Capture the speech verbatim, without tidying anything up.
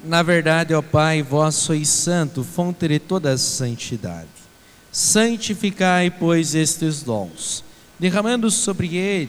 Na verdade, ó Pai, vós sois santo, fonte de toda a santidade. Santificai, pois, estes dons, derramando sobre eles